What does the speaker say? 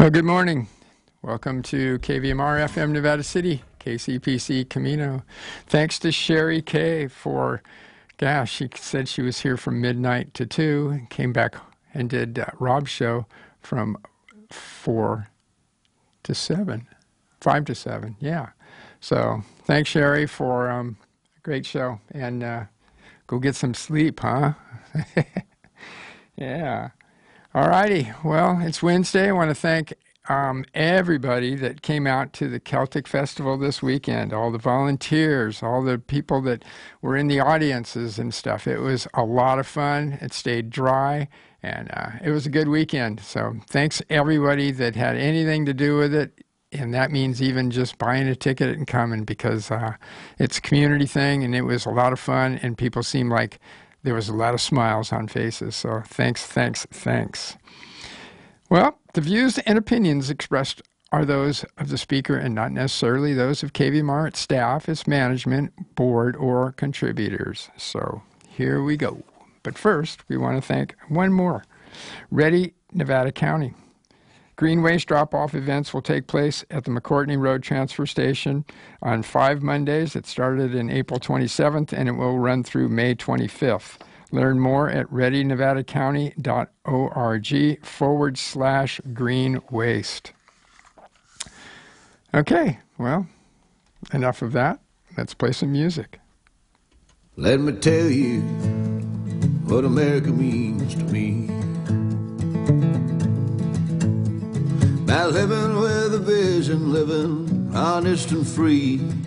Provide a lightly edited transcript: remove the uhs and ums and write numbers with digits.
Well, good morning. Welcome to KVMR FM Nevada City, KCPC Camino. Thanks to Sherry Kay for, she said she was here from midnight to 2 and came back and did Rob's show from 4 to 7, 5 to 7, yeah. So thanks, Sherry, for a great show. And go get some sleep, huh? Yeah. All righty. Well, it's Wednesday. I want to thank everybody that came out to the Celtic Festival this weekend, all the volunteers, all the people that were in the audiences and stuff. It was a lot of fun. It stayed dry, and it was a good weekend. So thanks everybody that had anything to do with it, and that means even just buying a ticket and coming, because it's a community thing, and it was a lot of fun, and people seemed like there was a lot of smiles on faces. So thanks. Well, the views and opinions expressed are those of the speaker and not necessarily those of KVMR, its staff, its management, board, or contributors. So here we go. But first, we want to thank one more, Ready, Nevada County. Green waste drop-off events will take place at the McCourtney Road Transfer Station on 5 Mondays. It started in April 27th, and it will run through May 25th. Learn more at readynevadacounty.org/green waste. Okay, well, enough of that. Let's play some music. Let me tell you what America means to me. By living with a vision, living honest and free.